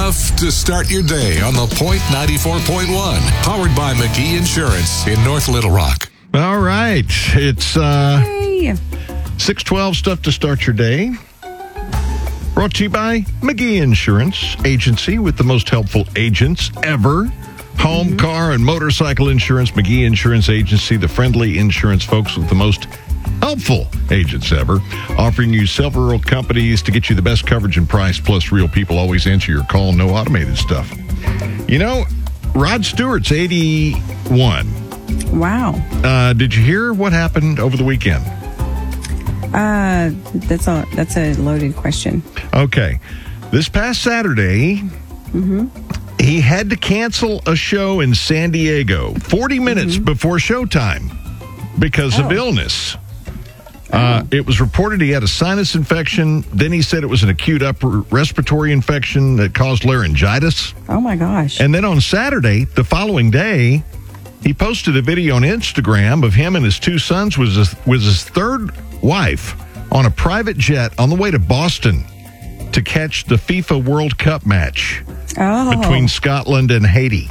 enough to start your day on the Point 94.1, powered by McGee Insurance in North Little Rock. All right. It's Hey. 6:12 stuff to start your day. Brought to you by McGee Insurance Agency with the most helpful agents ever. Home, car, and motorcycle insurance. McGee Insurance Agency, the friendly insurance folks with the most helpful agents ever. Offering you several companies to get you the best coverage and price, plus real people always answer your call. No automated stuff. You know, Rod Stewart's 81. Wow. Did you hear what happened over the weekend? That's a loaded question. Okay. This past Saturday, he had to cancel a show in San Diego 40 minutes before showtime because of illness. It was reported he had a sinus infection. Then he said it was an acute upper respiratory infection that caused laryngitis. Oh, my gosh. And then on Saturday, the following day, he posted a video on Instagram of him and his two sons with his third wife on a private jet on the way to Boston to catch the FIFA World Cup match between Scotland and Haiti.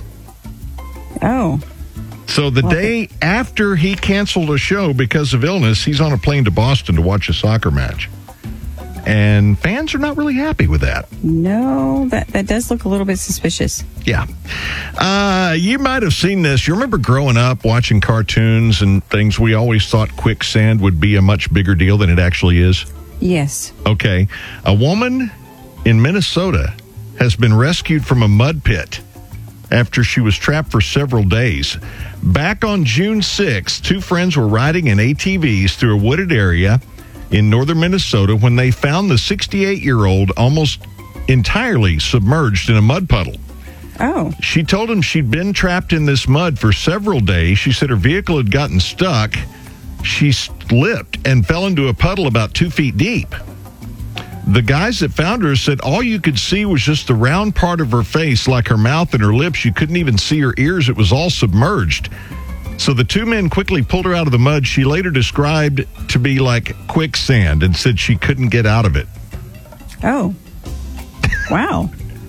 Oh. So the day after he canceled a show because of illness, he's on a plane to Boston to watch a soccer match. And fans are not really happy with that. No, that does look a little bit suspicious. Yeah. You might have seen this. You remember growing up watching cartoons and things, we always thought quicksand would be a much bigger deal than it actually is? Yes. Okay. A woman in Minnesota has been rescued from a mud pit after she was trapped for several days. Back on June 6th, two friends were riding in ATVs through a wooded area in northern Minnesota when they found the 68-year-old almost entirely submerged in a mud puddle. Oh. She told him she'd been trapped in this mud for several days. She said her vehicle had gotten stuck. She slipped and fell into a puddle about 2 feet deep. The guys that found her said all you could see was just the round part of her face, like her mouth and her lips. You couldn't even see her ears. It was all submerged. So the two men quickly pulled her out of the mud. She later described to be like quicksand and said she couldn't get out of it. Oh. Wow.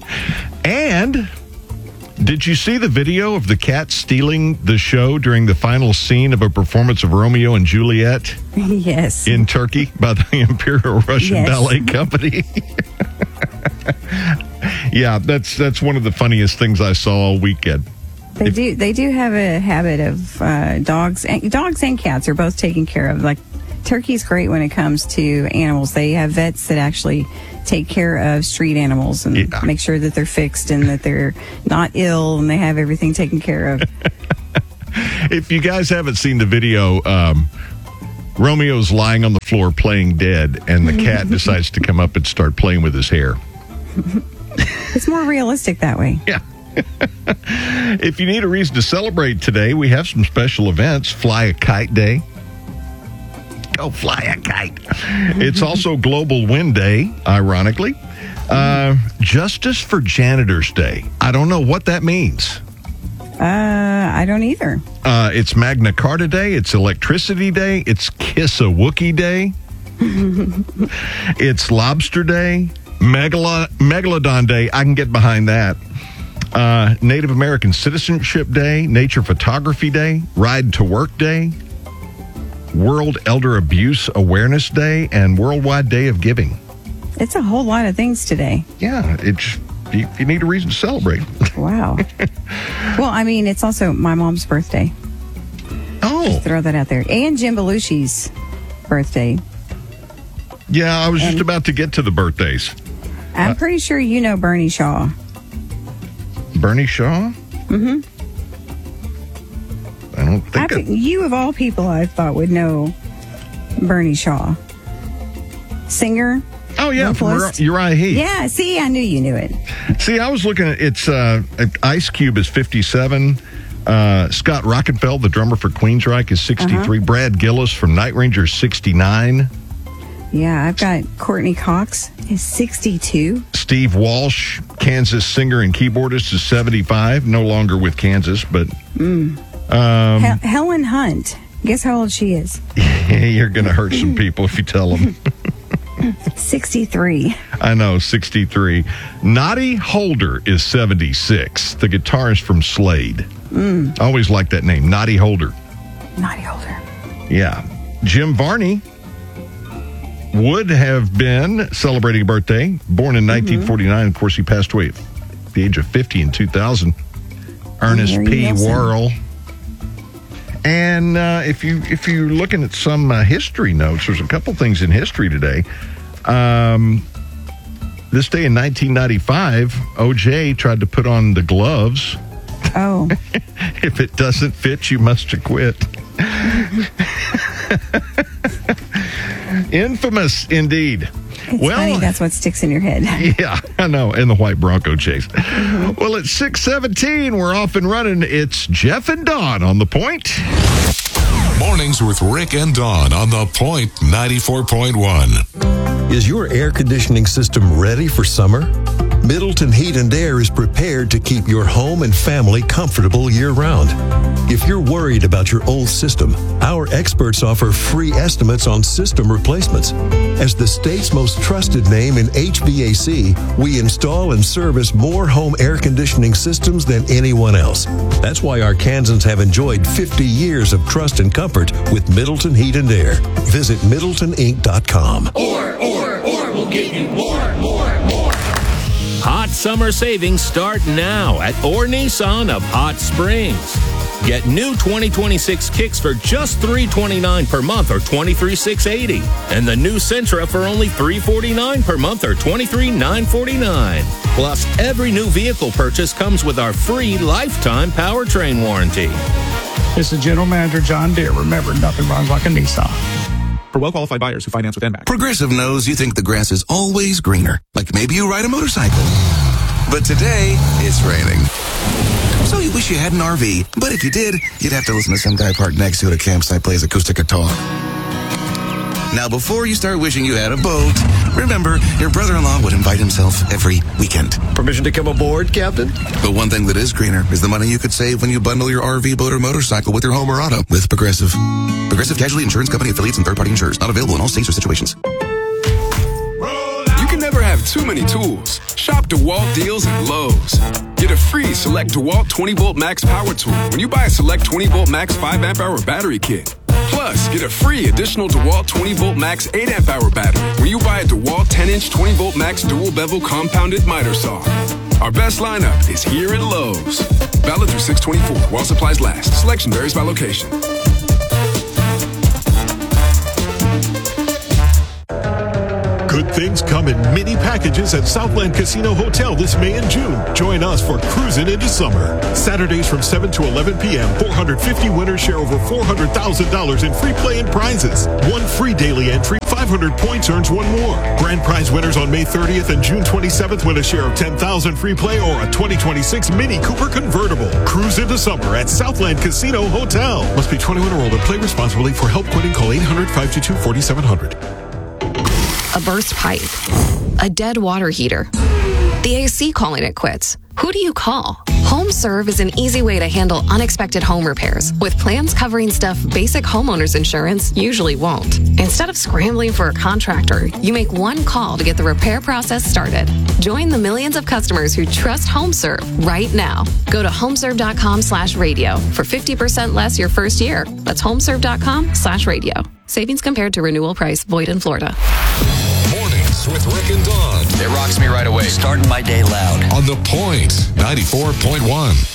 And did you see the video of the cat stealing the show during the final scene of a performance of Romeo and Juliet? Yes. In Turkey by the Imperial Russian Ballet Company. Yeah, that's one of the funniest things I saw all weekend. They do have a habit of dogs and cats are both taken care of. Like Turkey's great when it comes to animals. They have vets that actually take care of street animals and make sure that they're fixed and that they're not ill and they have everything taken care of. If you guys haven't seen the video, Romeo's lying on the floor playing dead, and the cat decides to come up and start playing with his hair. It's more realistic that way. Yeah. If you need a reason to celebrate today, we have some special events. Fly a Kite Day. Go fly a kite. It's also Global Wind Day, ironically. Justice for Janitors Day. I don't know what that means. I don't either. It's Magna Carta Day. It's Electricity Day. It's Kiss a Wookiee Day. It's Lobster Day. Megalodon Day. I can get behind that. Native American Citizenship Day. Nature Photography Day. Ride to Work Day. World Elder Abuse Awareness Day, and Worldwide Day of Giving. It's a whole lot of things today. Yeah, you need a reason to celebrate. Wow. Well, I mean, it's also my mom's birthday. Oh. Just throw that out there. And Jim Belushi's birthday. Yeah, I was just about to get to the birthdays. I'm pretty sure you know Bernie Shaw. Bernie Shaw? Mm-hmm. I don't think you of all people I thought would know Bernie Shaw. Singer. Oh, yeah, from Uriah Heep. Yeah, see, I knew you knew it. See, I was looking at it's Ice Cube is 57. Scott Rockenfeld, the drummer for Queensryche, is 63. Brad Gillis from Night Ranger is 69. Yeah, I've got Courtney Cox is 62. Steve Walsh, Kansas singer and keyboardist, is 75. No longer with Kansas, but... Helen Hunt. Guess how old she is? You're going to hurt some people if you tell them. 63. I know, 63. Noddy Holder is 76, the guitarist from Slade. I always liked that name, Noddy Holder. Noddy Holder. Yeah. Jim Varney would have been celebrating a birthday. Born in 1949. Of course, he passed away at the age of 50 in 2000. Ernest P. Worrell. And if you're looking at some history notes, there's a couple things in history today. This day in 1995, OJ tried to put on the gloves. Oh. If it doesn't fit, you must quit. Infamous indeed. It's funny, that's what sticks in your head. Yeah, I know. And the white Bronco chase. Well, it's 6:17. We're off and running. It's Jeff and Dawn on The Point. Mornings with Rick and Dawn on The Point 94.1. Is your air conditioning system ready for summer? Middleton Heat and Air is prepared to keep your home and family comfortable year-round. If you're worried about your old system, our experts offer free estimates on system replacements. As the state's most trusted name in HVAC, we install and service more home air conditioning systems than anyone else. That's why our Kansans have enjoyed 50 years of trust and comfort with Middleton Heat and Air. Visit MiddletonInc.com. Or we'll give you more. Hot summer savings start now at Orr Nissan of Hot Springs. Get new 2026 Kicks for just $329 per month or $23,680. And the new Sentra for only $349 per month or $23,949. Plus, every new vehicle purchase comes with our free lifetime powertrain warranty. This is General Manager John Deere. Remember, nothing runs like a Nissan. For well-qualified buyers who finance with NMAX. Progressive knows you think the grass is always greener. Like maybe you ride a motorcycle. But today, it's raining. So you wish you had an RV. But if you did, you'd have to listen to some guy parked next to you at a campsite plays acoustic guitar. Now, before you start wishing you had a boat, remember, your brother-in-law would invite himself every weekend. Permission to come aboard, Captain? But one thing that is greener is the money you could save when you bundle your RV, boat, or motorcycle with your home or auto with Progressive. Progressive Casualty Insurance Company affiliates and third-party insurers. Not available in all states or situations. You can never have too many tools. Shop DeWalt deals at Lowe's. Get a free Select DeWalt 20-Volt Max Power Tool when you buy a Select 20-Volt Max 5-amp-hour battery kit. Plus, get a free additional DeWalt 20-Volt Max 8-amp-hour battery when you buy a DeWalt 10-inch 20-Volt Max dual-bevel compounded miter saw. Our best lineup is here at Lowe's. Valid through 6/24 while supplies last. Selection varies by location. Good things come in mini packages at Southland Casino Hotel this May and June. Join us for Cruising into Summer. Saturdays from 7 to 11 p.m., 450 winners share over $400,000 in free play and prizes. One free daily entry, 500 points earns one more. Grand prize winners on May 30th and June 27th win a share of $10,000 free play or a 2026 Mini Cooper convertible. Cruise into summer at Southland Casino Hotel. Must be 21 or older. Play responsibly. For help quitting, call 800-522-4700. A burst pipe, a dead water heater, the AC calling it quits. Who do you call? HomeServe is an easy way to handle unexpected home repairs with plans covering stuff basic homeowners insurance usually won't. Instead of scrambling for a contractor, you make one call to get the repair process started. Join the millions of customers who trust HomeServe right now. Go to homeserve.com/radio for 50% less your first year. That's homeserve.com/radio. Savings compared to renewal price, void in Florida. Mornings with Rick and Dawn. It rocks me right away. Starting my day loud. On The Point 94.1.